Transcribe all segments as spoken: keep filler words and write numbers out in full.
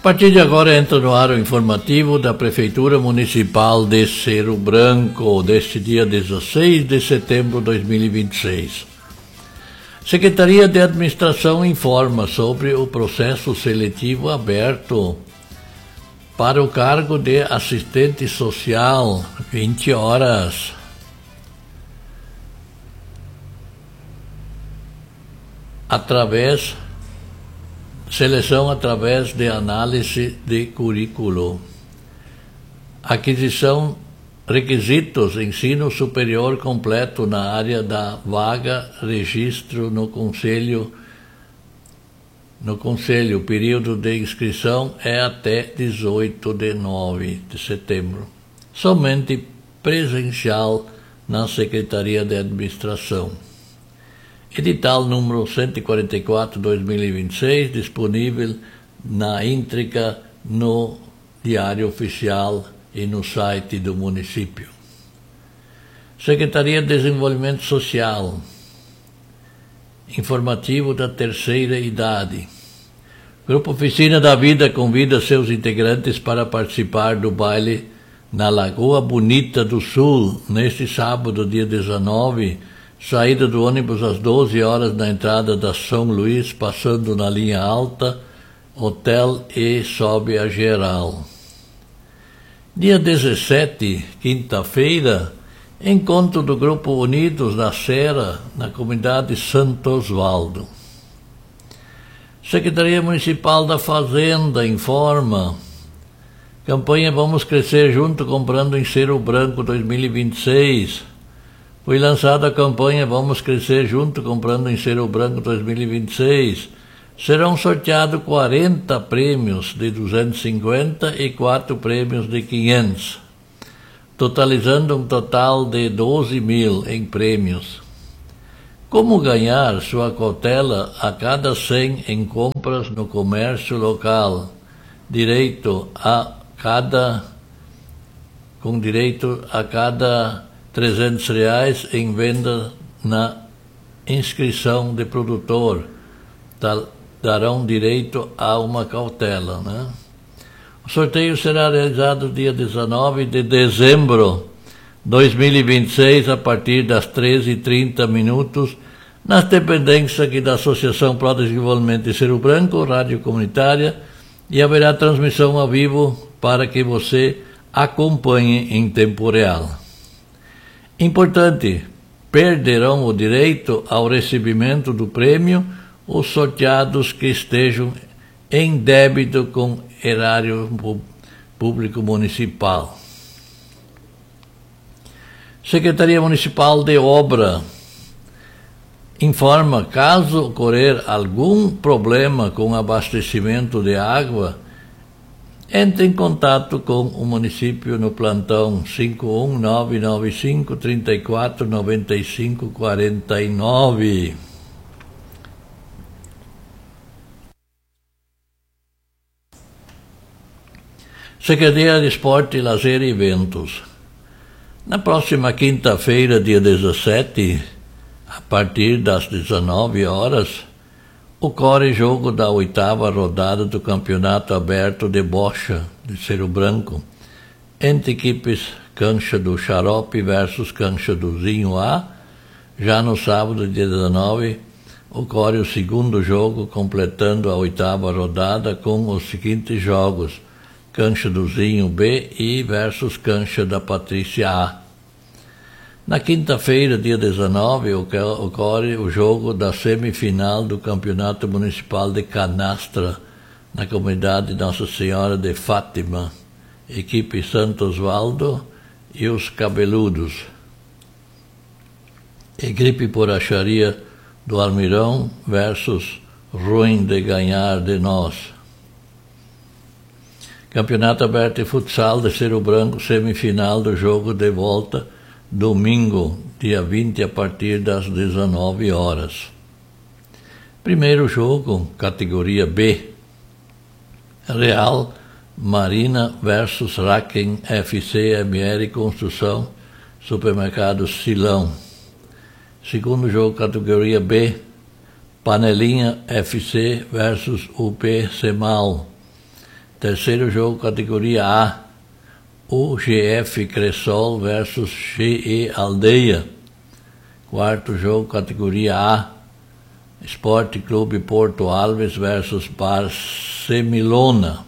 partir de agora entra no ar o informativo da Prefeitura Municipal de Cerro Branco, deste dia dezesseis de setembro de dois mil e vinte e seis. Secretaria de Administração informa sobre o processo seletivo aberto para o cargo de assistente social, vinte horas. Através Seleção através de análise de currículo. Aquisição, requisitos, ensino superior completo na área da vaga, registro no Conselho. No Conselho, o período de inscrição é até dezoito de nove de setembro. Somente presencial na Secretaria de Administração. Edital número cento e quarenta e quatro, dois mil e vinte e seis, disponível na íntegra no Diário Oficial e no site do município. Secretaria de Desenvolvimento Social. Informativo da terceira idade. Grupo Oficina da Vida convida seus integrantes para participar do baile na Lagoa Bonita do Sul, neste sábado, dia dezenove, saída do ônibus às doze horas na entrada da São Luís, passando na linha alta, hotel e sobe a geral. Dia dezessete, quinta-feira, encontro do Grupo Unidos na Serra, na comunidade Santo Osvaldo. Secretaria Municipal da Fazenda informa: campanha Vamos Crescer Junto comprando em Cerro Branco dois mil e vinte e seis. Foi lançada a campanha Vamos Crescer Junto comprando em Cerro Branco dois mil e vinte e seis. Serão sorteados quarenta prêmios de duzentos e cinquenta e quatro prêmios de quinhentos, totalizando um total de doze mil em prêmios. Como ganhar sua cotela a cada cem em compras no comércio local? Direito a cada, com direito a cada trezentos reais em venda na inscrição de produtor. Darão direito a uma cautela, né? O sorteio será realizado dia dezenove de dezembro de dois mil e vinte e seis, a partir das treze e trinta minutos, nas dependências aqui da Associação Pro Desenvolvimento de Cerro Branco, rádio comunitária, e haverá transmissão ao vivo para que você acompanhe em tempo real. Importante, perderão o direito ao recebimento do prêmio os sorteados que estejam em débito com erário público municipal. Secretaria Municipal de Obra informa: caso ocorrer algum problema com abastecimento de água, entre em contato com o município no plantão cinco um nove nove cinco, três quatro nove cinco quatro nove. Secretaria de Esporte, Lazer e Eventos. Na próxima quinta-feira, dia dezessete, a partir das dezenove horas, ocorre jogo da oitava rodada do Campeonato Aberto de Bocha de Cerro Branco, entre equipes Cancha do Xarope versus Cancha do Zinho A. Já no sábado, dia dezenove, ocorre o segundo jogo, completando a oitava rodada com os seguintes jogos: Cancha do Zinho B e versus Cancha da Patrícia A. Na quinta-feira, dia dezenove, ocorre o jogo da semifinal do Campeonato Municipal de Canastra, na comunidade Nossa Senhora de Fátima, equipe Santo Osvaldo e os Cabeludos. Equipe Borracharia do Almirão versus Ruim de Ganhar de Nós. Campeonato Aberto de Futsal de Cerro Branco, semifinal do jogo de volta, domingo, dia vinte, a partir das dezenove horas. Primeiro jogo, categoria B. Real Marina versus Raken F C M R Construção, Supermercado Silão. Segundo jogo, categoria B. Panelinha F C versus U P Semal. Terceiro jogo, categoria A, U G F Cressol versus G E Aldeia. Quarto jogo, categoria A, Esporte Clube Porto Alves versus Bar Semilona.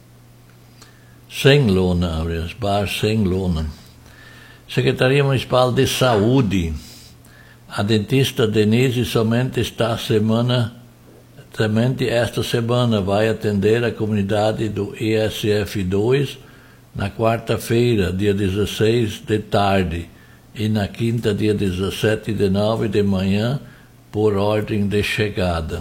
Sem lona, aliás, Bar Sem Lona. Secretaria Municipal de Saúde. A dentista Denise somente esta semana, somente esta semana vai atender a comunidade do E S F dois na quarta-feira, dia dezesseis de tarde, e na quinta, dia dezessete de nove de manhã, por ordem de chegada.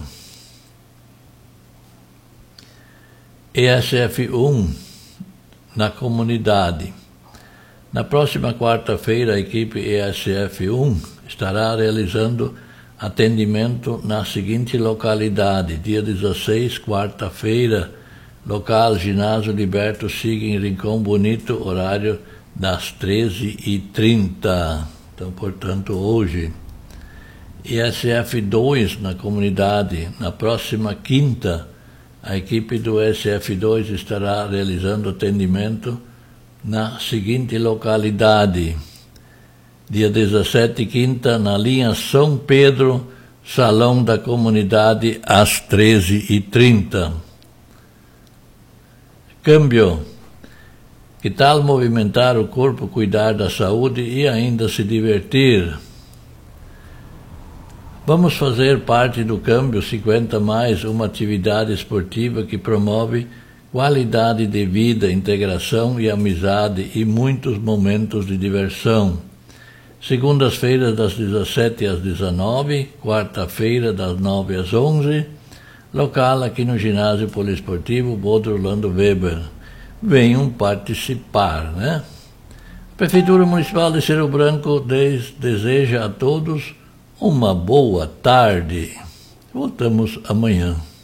E S F um na comunidade. Na próxima quarta-feira, a equipe E S F um estará realizando atendimento na seguinte localidade: dia dezesseis, quarta-feira, local Ginásio Liberto Siga em Rincão Bonito, horário das treze e trinta. Então, portanto, hoje. E S F dois na comunidade. Na próxima quinta, a equipe do S F dois estará realizando atendimento na seguinte localidade: dia dezessete, quinta, na linha São Pedro, Salão da Comunidade, às treze e trinta. Câmbio. Que tal movimentar o corpo, cuidar da saúde e ainda se divertir? Vamos fazer parte do Câmbio cinquenta mais, uma atividade esportiva que promove qualidade de vida, integração e amizade e muitos momentos de diversão. Segundas-feiras das dezessete às dezenove, quarta-feira das nove às onze, local aqui no Ginásio Poliesportivo Bodro Orlando Weber. Venham participar, né? A Prefeitura Municipal de Cerro Branco deseja a todos uma boa tarde. Voltamos amanhã.